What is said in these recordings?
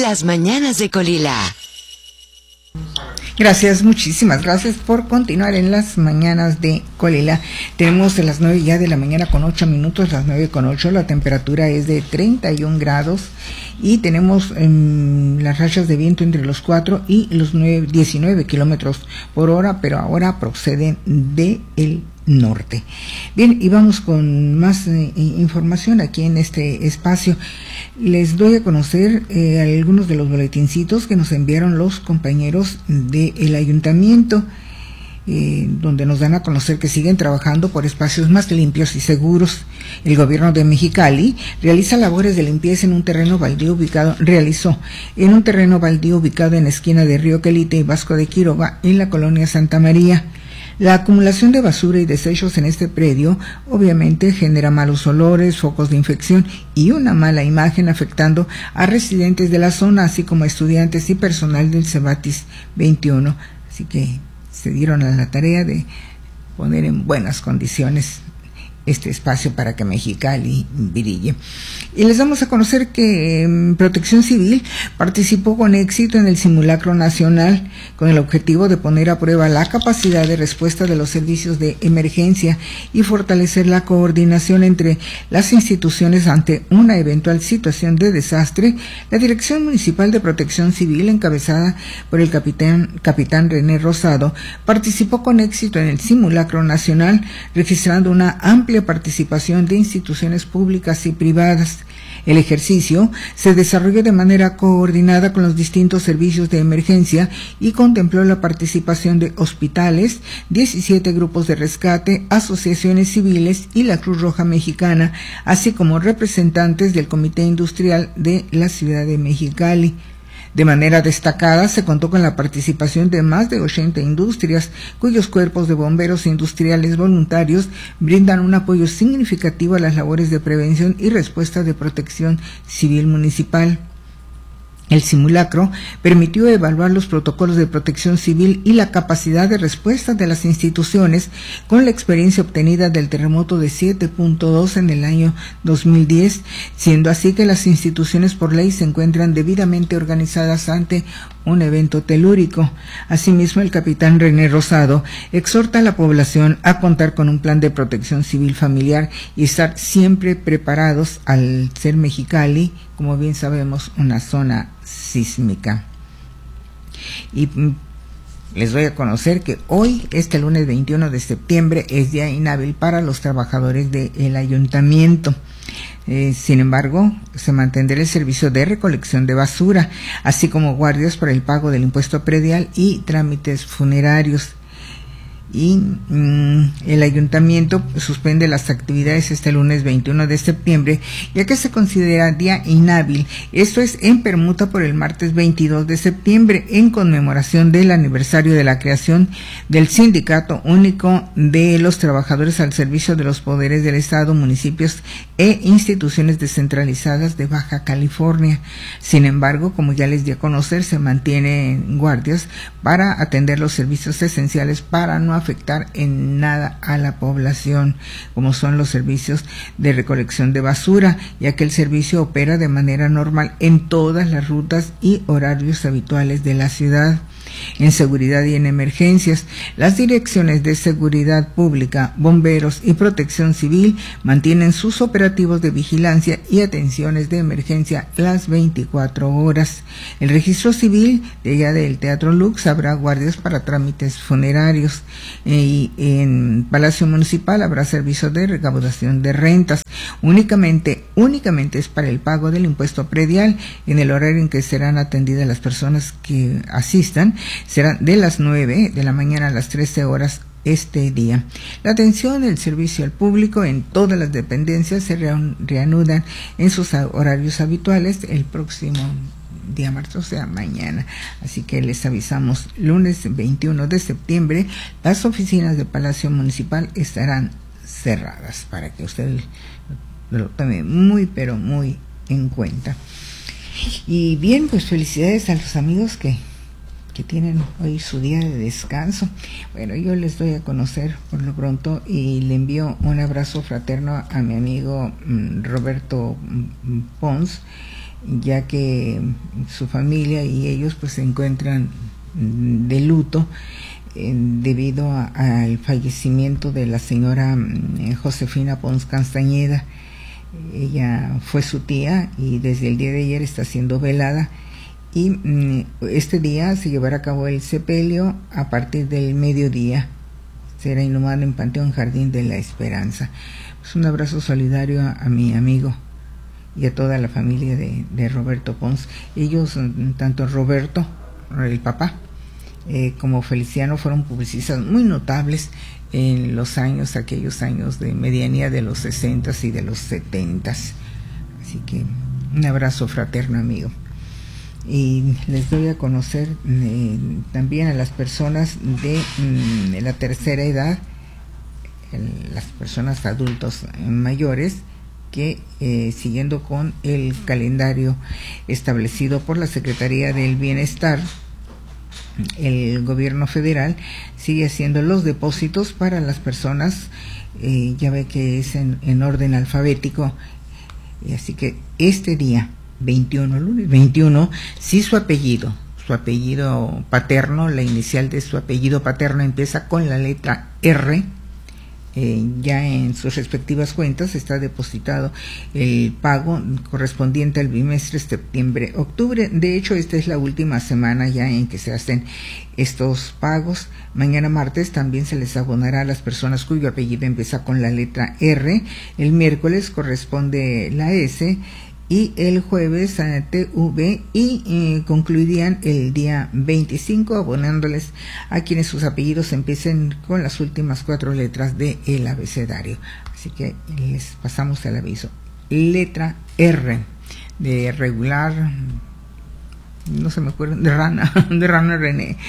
Las mañanas de Colila. Gracias, muchísimas gracias por continuar en las mañanas de Colila. Tenemos las 9 ya de la mañana con 8 minutos, las 9:08, la temperatura es de 31 grados y tenemos las rachas de viento entre los 4 y los 19 kilómetros por hora, pero ahora proceden del norte. Bien, y vamos con más información aquí en este espacio. Les doy a conocer algunos de los boletincitos que nos enviaron los compañeros del ayuntamiento, donde nos dan a conocer que siguen trabajando por espacios más limpios y seguros. El gobierno de Mexicali realizó labores de limpieza en un terreno baldío ubicado en la esquina de Río Quelite y Vasco de Quiroga, en la colonia Santa María. La acumulación de basura y desechos en este predio obviamente genera malos olores, focos de infección y una mala imagen, afectando a residentes de la zona, así como a estudiantes y personal del Cebatis 21. Así que se dieron a la tarea de poner en buenas condiciones este espacio para que Mexicali brille. Y les damos a conocer que Protección Civil participó con éxito en el simulacro nacional con el objetivo de poner a prueba la capacidad de respuesta de los servicios de emergencia y fortalecer la coordinación entre las instituciones ante una eventual situación de desastre. La Dirección Municipal de Protección Civil, encabezada por el capitán René Rosado, participó con éxito en el simulacro nacional, registrando una amplia participación de instituciones públicas y privadas. El ejercicio se desarrolló de manera coordinada con los distintos servicios de emergencia y contempló la participación de hospitales, 17 grupos de rescate, asociaciones civiles y la Cruz Roja Mexicana, así como representantes del Comité Industrial de la ciudad de Mexicali. De manera destacada, se contó con la participación de más de 80 industrias, cuyos cuerpos de bomberos industriales voluntarios brindan un apoyo significativo a las labores de prevención y respuesta de protección civil municipal. El simulacro permitió evaluar los protocolos de protección civil y la capacidad de respuesta de las instituciones con la experiencia obtenida del terremoto de 7.2 en el año 2010, siendo así que las instituciones por ley se encuentran debidamente organizadas ante un evento telúrico. Asimismo, el capitán René Rosado exhorta a la población a contar con un plan de protección civil familiar y estar siempre preparados al ser Mexicali, como bien sabemos, una zona sísmica. Y les doy a conocer que hoy, este lunes 21 de septiembre, es día inhábil para los trabajadores del ayuntamiento. Sin embargo, se mantendrá el servicio de recolección de basura, así como guardias para el pago del impuesto predial y trámites funerarios. Y el ayuntamiento suspende las actividades este lunes 21 de septiembre, ya que se considera día inhábil. Esto es en permuta por el martes 22 de septiembre, en conmemoración del aniversario de la creación del Sindicato Único de los Trabajadores al Servicio de los Poderes del Estado, municipios e instituciones descentralizadas de Baja California. Sin embargo, como ya les di a conocer, se mantienen guardias para atender los servicios esenciales para no afectar en nada a la población, como son los servicios de recolección de basura, ya que el servicio opera de manera normal en todas las rutas y horarios habituales de la ciudad. En seguridad y en emergencias, las direcciones de seguridad pública, bomberos y protección civil mantienen sus operativos de vigilancia y atenciones de emergencia las 24 horas. El registro civil de allá del Teatro Lux habrá guardias para trámites funerarios, y en Palacio Municipal habrá servicio de recaudación de rentas. Únicamente es para el pago del impuesto predial. En el horario en que serán atendidas las personas que asistan será de las 9 de la mañana a las 13 horas este día. La atención del servicio al público en todas las dependencias se reanudan en sus horarios habituales el próximo día martes, o sea, mañana. Así que les avisamos, lunes 21 de septiembre, las oficinas de Palacio Municipal estarán cerradas, para que usted lo tome muy, pero muy en cuenta. Y bien, pues felicidades a los amigos que tienen hoy su día de descanso. Bueno, yo les doy a conocer por lo pronto y le envío un abrazo fraterno a mi amigo Roberto Pons, ya que su familia y ellos pues se encuentran de luto debido al fallecimiento de la señora Josefina Pons Castañeda. Ella fue su tía y desde el día de ayer está siendo velada, y este día se llevará a cabo el sepelio a partir del mediodía. Será inhumado en Panteón Jardín de la Esperanza. Pues un abrazo solidario a mi amigo y a toda la familia de Roberto Pons. Ellos, tanto Roberto, el papá, como Feliciano, fueron publicistas muy notables en los años, aquellos años de medianía de los 60s y de los 70s. Así que un abrazo fraterno, amigo. Y les doy a conocer también a las personas de la tercera edad, las personas adultos mayores, que siguiendo con el calendario establecido por la Secretaría del Bienestar, el gobierno federal sigue haciendo los depósitos para las personas, ya ve que es en orden alfabético, así que este día 21, lunes 21, si su apellido paterno, la inicial de su apellido paterno empieza con la letra R, ya en sus respectivas cuentas está depositado el pago correspondiente al bimestre septiembre-octubre. De hecho, esta es la última semana ya en que se hacen estos pagos. Mañana martes también se les abonará a las personas cuyo apellido empieza con la letra R. El miércoles corresponde la S, y el jueves a TV, y concluirían el día 25 abonándoles a quienes sus apellidos empiecen con las últimas 4 letras del abecedario. Así que les pasamos el aviso. Letra R de regular, no se me acuerda, de Rana René,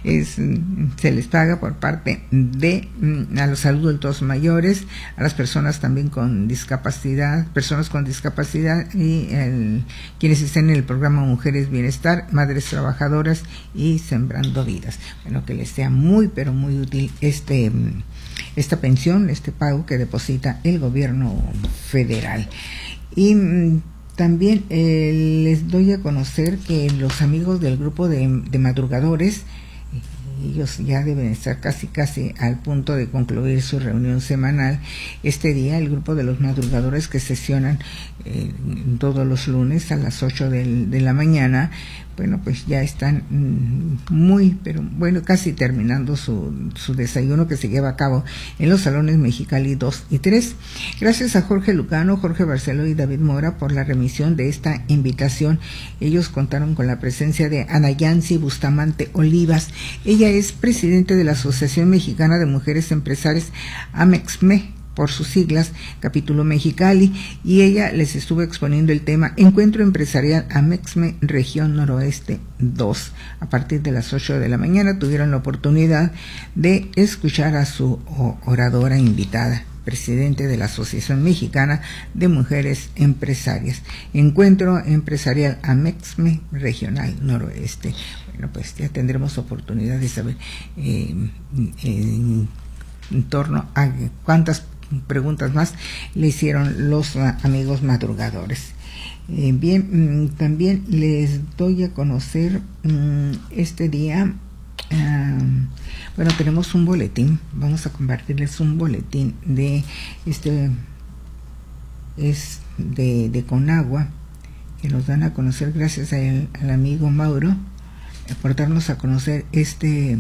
se les paga por parte de a los adultos mayores, a las personas también con discapacidad, personas con discapacidad, y quienes estén en el programa Mujeres Bienestar, Madres Trabajadoras y Sembrando Vidas. Bueno, que les sea muy pero muy útil esta pensión, este pago que deposita el gobierno federal. Y también les doy a conocer que los amigos del grupo de madrugadores, ellos ya deben estar casi al punto de concluir su reunión semanal. Este día el grupo de los madrugadores, que sesionan todos los lunes a las 8 de la mañana, bueno, pues ya están casi terminando su desayuno, que se lleva a cabo en los salones Mexicali 2 y 3. Gracias a Jorge Lucano, Jorge Barceló y David Mora por la remisión de esta invitación. Ellos contaron con la presencia de Ana Yancy Bustamante Olivas. Ella es presidente de la Asociación Mexicana de Mujeres Empresarias, AMEXME, por sus siglas, capítulo Mexicali, y ella les estuvo exponiendo el tema Encuentro Empresarial AMEXME Región Noroeste 2. A partir de las 8 de la mañana tuvieron la oportunidad de escuchar a su oradora invitada, presidente de la Asociación Mexicana de Mujeres Empresarias. Encuentro Empresarial AMEXME Regional Noroeste. Bueno, pues ya tendremos oportunidad de saber en torno a cuántas preguntas más le hicieron los amigos madrugadores. Bien, también les doy a conocer este día, tenemos un boletín, vamos a compartirles un boletín de de Conagua, que nos dan a conocer gracias al amigo Mauro por darnos a conocer este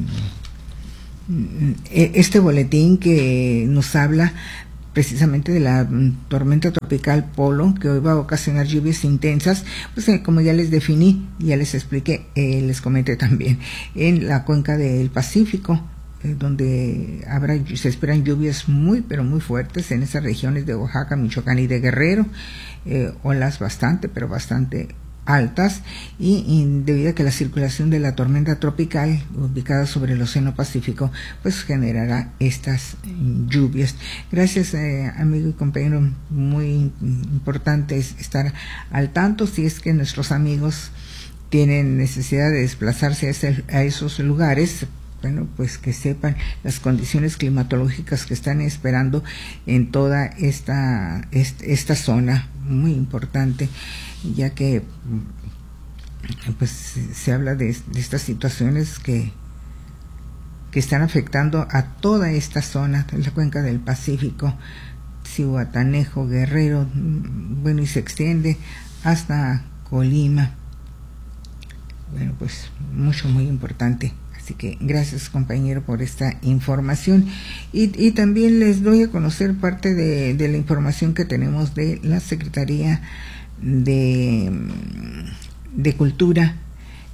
boletín que nos habla precisamente de la tormenta tropical Polo, que hoy va a ocasionar lluvias intensas, pues como ya les definí, ya les expliqué, les comenté también, en la cuenca del Pacífico, donde se esperan lluvias muy pero muy fuertes en esas regiones de Oaxaca, Michoacán y de Guerrero, olas bastante altas, y debido a que la circulación de la tormenta tropical ubicada sobre el Océano Pacífico pues generará estas lluvias. Gracias, amigo y compañero, muy importante es estar al tanto si es que nuestros amigos tienen necesidad de desplazarse a esos lugares, bueno, pues que sepan las condiciones climatológicas que están esperando en toda esta zona, muy importante, ya que pues se habla de estas situaciones que están afectando a toda esta zona de la cuenca del Pacífico, Zihuatanejo, Guerrero, bueno, y se extiende hasta Colima. Bueno, pues muy importante. Así que gracias, compañero, por esta información. Y también les doy a conocer parte de la información que tenemos de la Secretaría de Cultura.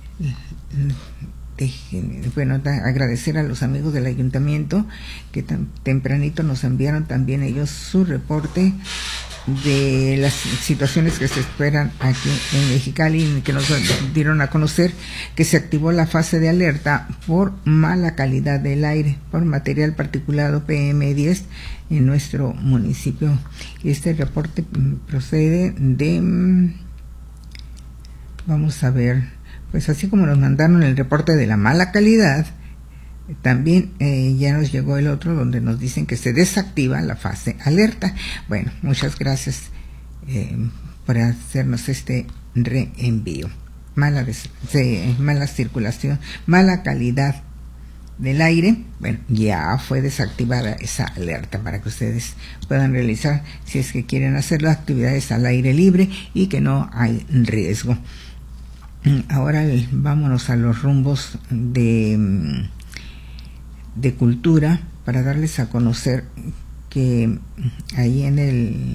Bueno, agradecer a los amigos del ayuntamiento que tempranito nos enviaron también ellos su reporte de las situaciones que se esperan aquí en Mexicali, que nos dieron a conocer que se activó la fase de alerta por mala calidad del aire, por material particulado PM10 en nuestro municipio. Este reporte procede de, vamos a ver, pues así como nos mandaron el reporte de la mala calidad, también ya nos llegó el otro donde nos dicen que se desactiva la fase alerta. Bueno, muchas gracias por hacernos este reenvío. Mala circulación, mala calidad del aire. Bueno, ya fue desactivada esa alerta para que ustedes puedan realizar, si es que quieren hacer las actividades al aire libre y que no hay riesgo. Ahora vámonos a los rumbos de cultura, para darles a conocer que ahí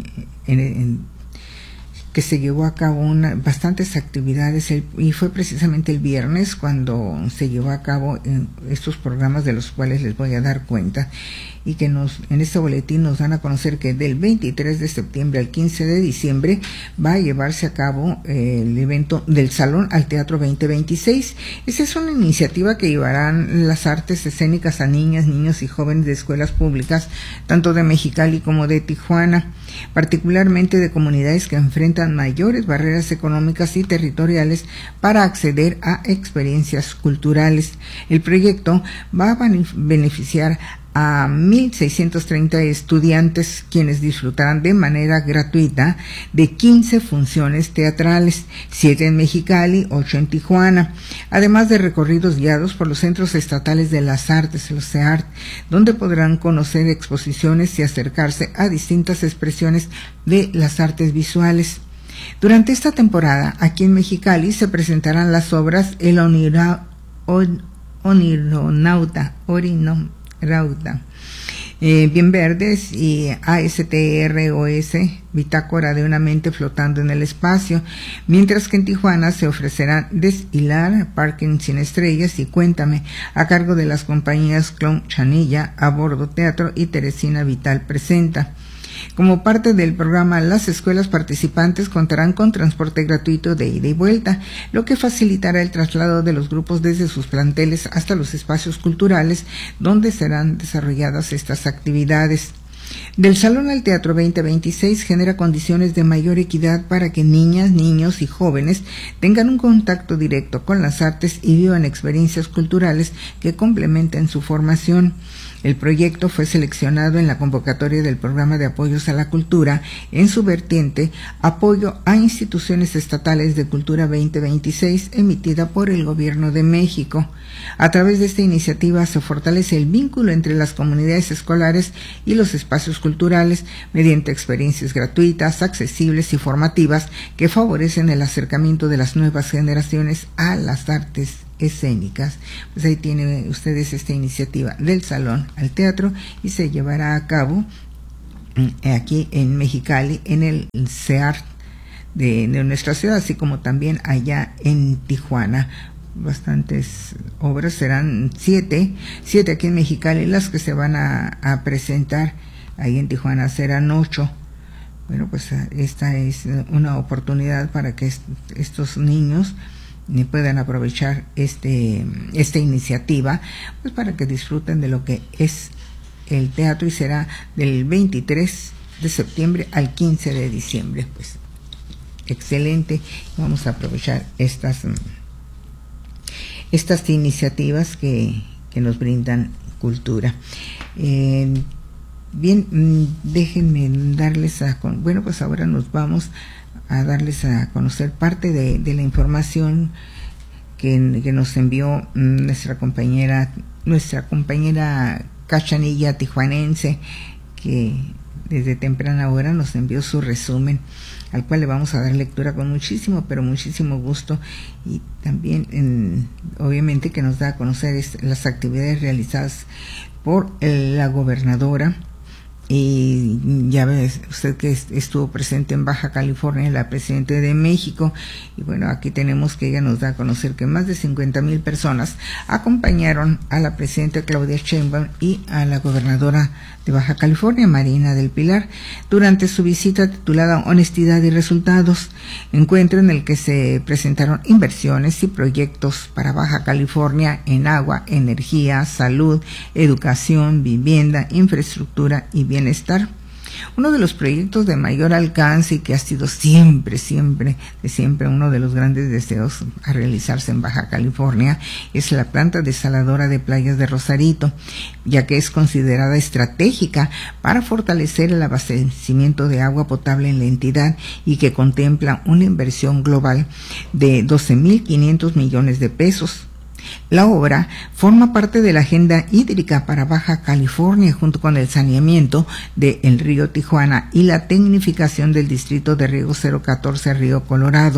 que se llevó a cabo bastantes actividades, y fue precisamente el viernes cuando se llevó a cabo estos programas de los cuales les voy a dar cuenta, y que en este boletín nos dan a conocer que del 23 de septiembre al 15 de diciembre va a llevarse a cabo el evento del Salón al Teatro 2026. Esa es una iniciativa que llevarán las artes escénicas a niñas, niños y jóvenes de escuelas públicas, tanto de Mexicali como de Tijuana, particularmente de comunidades que enfrentan mayores barreras económicas y territoriales para acceder a experiencias culturales. El proyecto va a beneficiar a 1,630 estudiantes, quienes disfrutarán de manera gratuita de 15 funciones teatrales, 7 en Mexicali, 8 en Tijuana, además de recorridos guiados por los Centros Estatales de las Artes, los CEART, donde podrán conocer exposiciones y acercarse a distintas expresiones de las artes visuales. Durante esta temporada, aquí en Mexicali, se presentarán las obras El Onironauta, Bien Verdes y ASTROS, Bitácora de una mente flotando en el espacio, mientras que en Tijuana se ofrecerán Deshilar, Parking sin estrellas y Cuéntame, a cargo de las compañías Clown Chanilla, A Bordo Teatro y Teresina Vital Presenta. Como parte del programa, las escuelas participantes contarán con transporte gratuito de ida y vuelta, lo que facilitará el traslado de los grupos desde sus planteles hasta los espacios culturales donde serán desarrolladas estas actividades. Del Salón al Teatro 2026 genera condiciones de mayor equidad para que niñas, niños y jóvenes tengan un contacto directo con las artes y vivan experiencias culturales que complementen su formación. El proyecto fue seleccionado en la convocatoria del Programa de Apoyos a la Cultura en su vertiente Apoyo a Instituciones Estatales de Cultura 2026, emitida por el Gobierno de México. A través de esta iniciativa se fortalece el vínculo entre las comunidades escolares y los espacios culturales mediante experiencias gratuitas, accesibles y formativas que favorecen el acercamiento de las nuevas generaciones a las artes escénicas. Pues ahí tienen ustedes esta iniciativa del Salón al Teatro, y se llevará a cabo aquí en Mexicali, en el CEART de nuestra ciudad, así como también allá en Tijuana. Bastantes obras, serán 7 aquí en Mexicali, las que se van a presentar. Ahí en Tijuana serán 8. Bueno, pues esta es una oportunidad para que estos niños puedan aprovechar esta iniciativa, pues para que disfruten de lo que es el teatro, y será del 23 de septiembre al 15 de diciembre. Pues excelente, vamos a aprovechar estas iniciativas que que nos brindan cultura. Bien, déjenme darles pues ahora nos vamos a darles a conocer parte de la información que nos envió nuestra compañera Cachanilla tijuanense, que desde temprana hora nos envió su resumen, al cual le vamos a dar lectura con muchísimo gusto, y también obviamente que nos da a conocer las actividades realizadas por la gobernadora. Y ya ve usted que estuvo presente en Baja California, la presidenta de México, y bueno, aquí tenemos que ella nos da a conocer que más de 50,000 personas acompañaron a la presidenta Claudia Sheinbaum y a la gobernadora de Baja California, Marina del Pilar, durante su visita titulada Honestidad y Resultados, encuentro en el que se presentaron inversiones y proyectos para Baja California en agua, energía, salud, educación, vivienda, infraestructura y bienestar. Uno de los proyectos de mayor alcance y que ha sido siempre uno de los grandes deseos a realizarse en Baja California es la planta desaladora de Playas de Rosarito, ya que es considerada estratégica para fortalecer el abastecimiento de agua potable en la entidad y que contempla una inversión global de 12,500 millones de pesos. La obra forma parte de la agenda hídrica para Baja California, junto con el saneamiento del río Tijuana y la tecnificación del distrito de riego 014 Río Colorado.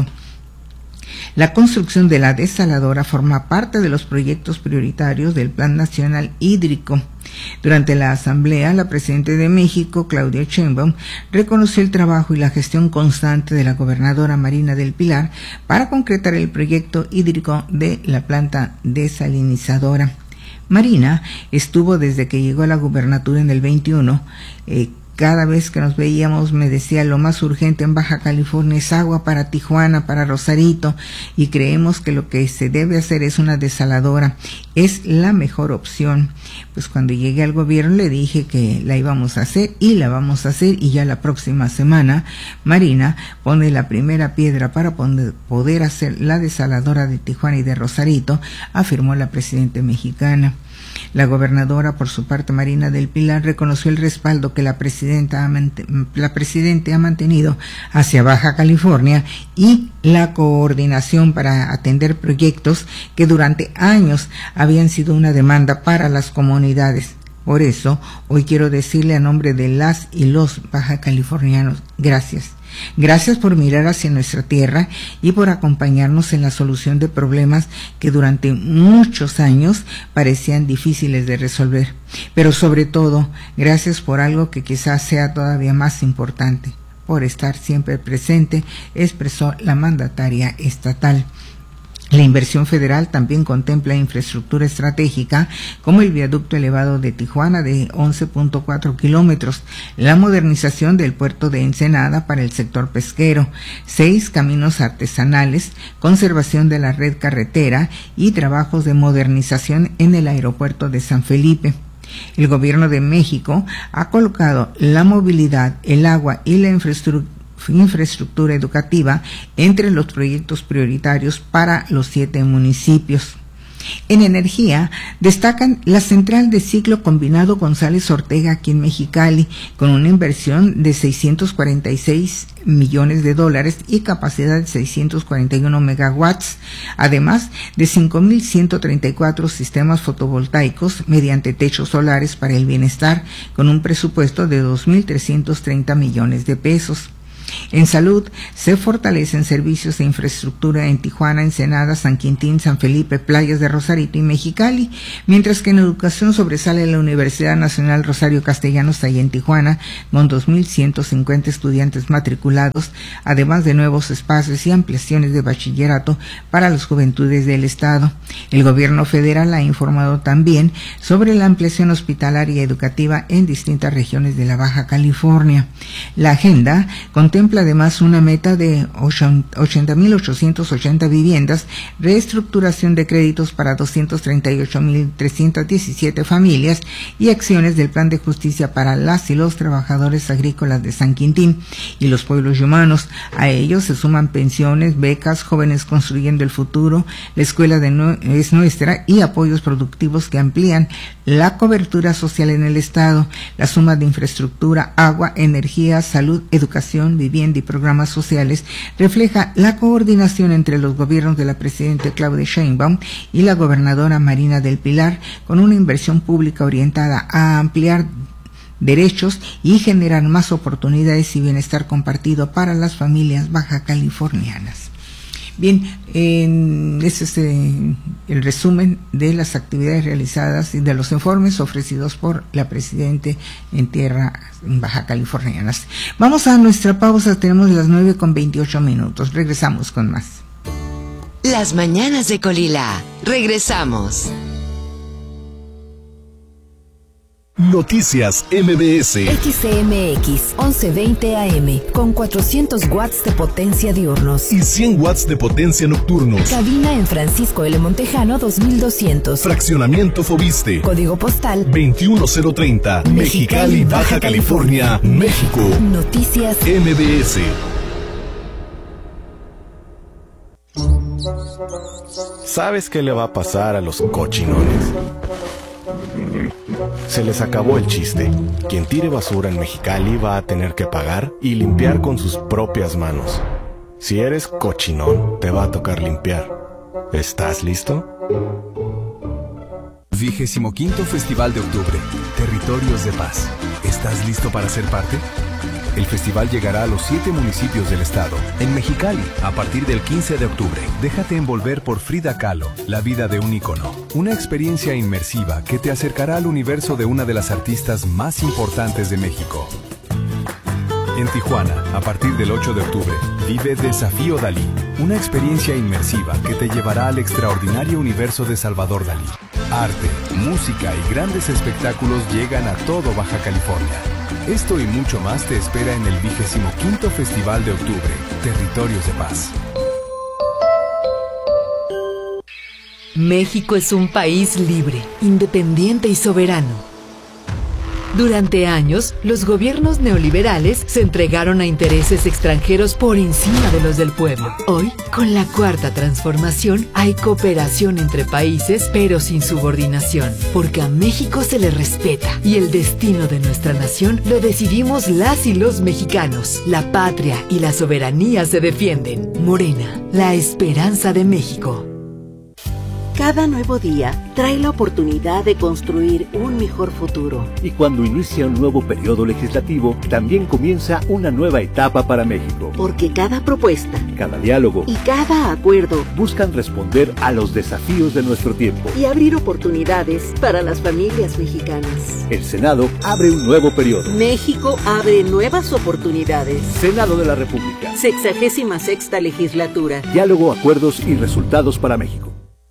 La construcción de la desaladora forma parte de los proyectos prioritarios del Plan Nacional Hídrico. Durante la asamblea, la presidenta de México, Claudia Sheinbaum, reconoció el trabajo y la gestión constante de la gobernadora Marina del Pilar para concretar el proyecto hídrico de la planta desalinizadora. Marina estuvo desde que llegó a la gubernatura en el 21. Cada vez que nos veíamos me decía: lo más urgente en Baja California es agua para Tijuana, para Rosarito, y creemos que lo que se debe hacer es una desaladora, es la mejor opción. Pues cuando llegué al gobierno le dije que la íbamos a hacer y la vamos a hacer, y ya la próxima semana Marina pone la primera piedra para poder hacer la desaladora de Tijuana y de Rosarito, afirmó la presidenta mexicana. La gobernadora, por su parte, Marina del Pilar, reconoció el respaldo que la presidenta ha mantenido hacia Baja California y la coordinación para atender proyectos que durante años habían sido una demanda para las comunidades. Por eso, hoy quiero decirle a nombre de las y los baja californianos, gracias. Gracias por mirar hacia nuestra tierra y por acompañarnos en la solución de problemas que durante muchos años parecían difíciles de resolver. Pero sobre todo, gracias por algo que quizás sea todavía más importante, por estar siempre presente, expresó la mandataria estatal. La inversión federal también contempla infraestructura estratégica como el viaducto elevado de Tijuana de 11.4 kilómetros, la modernización del puerto de Ensenada para el sector pesquero, 6 caminos artesanales, conservación de la red carretera y trabajos de modernización en el aeropuerto de San Felipe. El gobierno de México ha colocado la movilidad, el agua y la infraestructura educativa entre los proyectos prioritarios para los 7 municipios. En energía, destacan la central de ciclo combinado González Ortega aquí en Mexicali, con una inversión de $646 millones y capacidad de 641 megawatts, además de 5,134 sistemas fotovoltaicos mediante techos solares para el bienestar, con un presupuesto de 2,330 millones de pesos. En salud, se fortalecen servicios de infraestructura en Tijuana, Ensenada, San Quintín, San Felipe, Playas de Rosarito y Mexicali, mientras que en educación sobresale la Universidad Nacional Rosario Castellanos allá en Tijuana, con 2,150 estudiantes matriculados, además de nuevos espacios y ampliaciones de bachillerato para las juventudes del Estado. El gobierno federal ha informado también sobre la ampliación hospitalaria y educativa en distintas regiones de la Baja California. La agenda contempla contempla además una meta de 80.880 viviendas, reestructuración de créditos para 238.317 familias y acciones del Plan de Justicia para las y los trabajadores agrícolas de San Quintín y los pueblos yumanos. A ellos se suman pensiones, becas, jóvenes construyendo el futuro, la escuela es nuestra y apoyos productivos que amplían la cobertura social en el Estado. La suma de infraestructura, agua, energía, salud, educación, vivienda y programas sociales refleja la coordinación entre los gobiernos de la presidenta Claudia Sheinbaum y la gobernadora Marina del Pilar, con una inversión pública orientada a ampliar derechos y generar más oportunidades y bienestar compartido para las familias bajacalifornianas. Bien, ese es el resumen de las actividades realizadas y de los informes ofrecidos por la presidenta en tierras bajacalifornianas. Vamos a nuestra pausa, tenemos las 9:28. Regresamos con más. Las mañanas de Colila. Regresamos. Noticias MBS. XCMX 1120 AM con 400 watts de potencia diurnos y 100 watts de potencia nocturnos. Cabina en Francisco L. Montejano 2200. Fraccionamiento Fobiste. Código postal 21030. Mexicali, Baja California, México. Noticias MBS. ¿Sabes qué le va a pasar a los cochinones? Se les acabó el chiste. Quien tire basura en Mexicali va a tener que pagar y limpiar con sus propias manos. Si eres cochinón, te va a tocar limpiar. ¿Estás listo? 25º Festival de Octubre, Territorios de Paz. ¿Estás listo para ser parte? El festival llegará a los 7 municipios del estado. En Mexicali, a partir del 15 de octubre, déjate envolver por Frida Kahlo, La vida de un ícono. Una experiencia inmersiva que te acercará al universo de una de las artistas más importantes de México. En Tijuana, a partir del 8 de octubre, vive Desafío Dalí, una experiencia inmersiva que te llevará al extraordinario universo de Salvador Dalí. Arte, música y grandes espectáculos llegan a todo Baja California. Esto y mucho más te espera en el 25º Festival de Octubre, Territorios de Paz. México es un país libre, independiente y soberano. Durante años, los gobiernos neoliberales se entregaron a intereses extranjeros por encima de los del pueblo. Hoy, con la Cuarta Transformación, hay cooperación entre países, pero sin subordinación, porque a México se le respeta y el destino de nuestra nación lo decidimos las y los mexicanos. La patria y la soberanía se defienden. Morena, la esperanza de México. Cada nuevo día trae la oportunidad de construir un mejor futuro. Y cuando inicia un nuevo periodo legislativo, también comienza una nueva etapa para México. Porque cada propuesta, cada diálogo y cada acuerdo buscan responder a los desafíos de nuestro tiempo y abrir oportunidades para las familias mexicanas. El Senado abre un nuevo periodo. México abre nuevas oportunidades. Senado de la República. 66ª legislatura. Diálogo, acuerdos y resultados para México.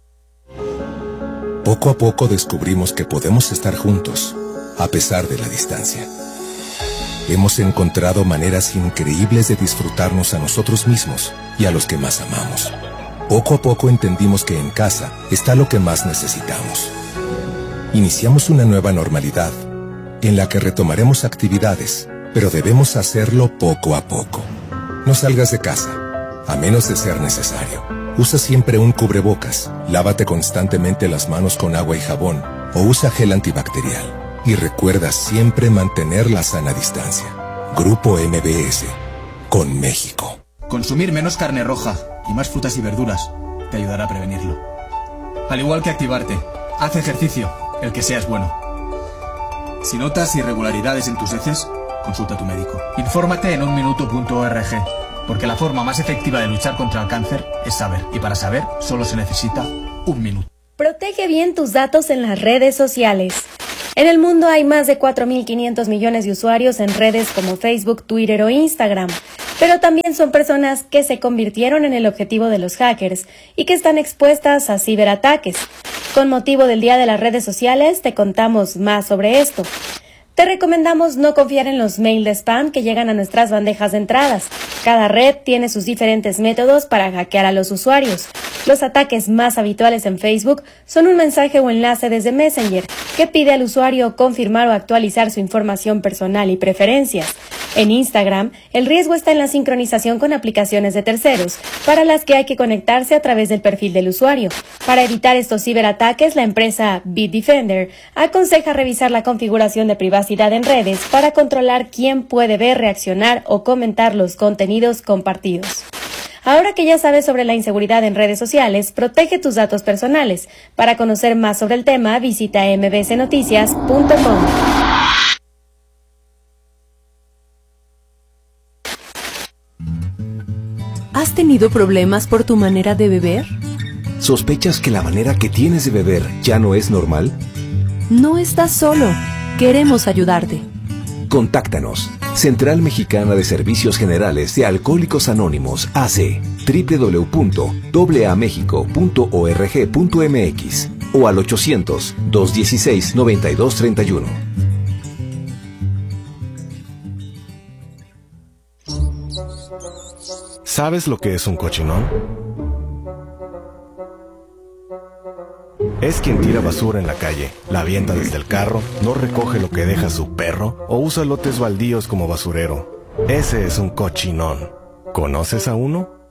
Poco a poco descubrimos que podemos estar juntos, a pesar de la distancia. Hemos encontrado maneras increíbles de disfrutarnos a nosotros mismos y a los que más amamos. Poco a poco entendimos que en casa está lo que más necesitamos. Iniciamos una nueva normalidad, en la que retomaremos actividades, pero debemos hacerlo poco a poco. No salgas de casa, a menos de ser necesario. Usa siempre un cubrebocas, lávate constantemente las manos con agua y jabón, o usa gel antibacterial. Y recuerda siempre mantener la sana distancia. Grupo MBS, con México. Consumir menos carne roja y más frutas y verduras te ayudará a prevenirlo. Al igual que activarte, haz ejercicio, el que sea es bueno. Si notas irregularidades en tus heces, consulta a tu médico. Infórmate en unminuto.org. Porque la forma más efectiva de luchar contra el cáncer es saber. Y para saber, solo se necesita un minuto. Protege bien tus datos en las redes sociales. En el mundo hay más de 4.500 millones de usuarios en redes como Facebook, Twitter o Instagram. Pero también son personas que se convirtieron en el objetivo de los hackers y que están expuestas a ciberataques. Con motivo del Día de las Redes Sociales, te contamos más sobre esto. Te recomendamos no confiar en los mails de spam que llegan a nuestras bandejas de entradas. Cada red tiene sus diferentes métodos para hackear a los usuarios. Los ataques más habituales en Facebook son un mensaje o enlace desde Messenger que pide al usuario confirmar o actualizar su información personal y preferencias. En Instagram, el riesgo está en la sincronización con aplicaciones de terceros, para las que hay que conectarse a través del perfil del usuario. Para evitar estos ciberataques, la empresa Bitdefender aconseja revisar la configuración de privacidad en redes para controlar quién puede ver, reaccionar o comentar los contenidos compartidos. Ahora que ya sabes sobre la inseguridad en redes sociales, protege tus datos personales. Para conocer más sobre el tema, visita mbcnoticias.com. ¿Has tenido problemas por tu manera de beber? ¿Sospechas que la manera que tienes de beber ya no es normal? No estás solo. Queremos ayudarte. Contáctanos. Central Mexicana de Servicios Generales de Alcohólicos Anónimos AC. www.aamexico.org.mx o al 800-216-9231. ¿Sabes lo que es un cochinón? Es quien tira basura en la calle, la avienta desde el carro, no recoge lo que deja su perro o usa lotes baldíos como basurero. Ese es un cochinón. ¿Conoces a uno?